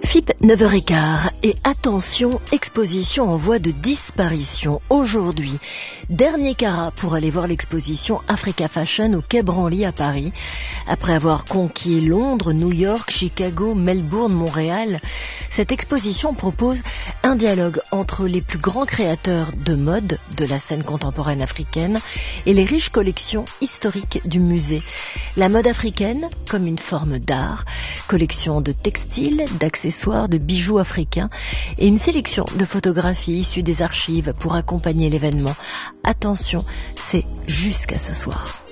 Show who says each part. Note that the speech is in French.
Speaker 1: FIP 9h15 et attention, exposition en voie de disparition. Aujourd'hui, dernier carat pour aller voir l'exposition Africa Fashion au Quai Branly à Paris. Après avoir conquis Londres, New York, Chicago, Melbourne, Montréal, cette exposition propose un dialogue entre les plus grands créateurs de mode de la scène contemporaine africaine et les riches collections historiques du musée. La mode africaine comme une forme d'art, collection de textiles, d'accessoires, de bijoux africains et une sélection de photographies issues des archives pour accompagner l'événement. Attention, c'est jusqu'à ce soir.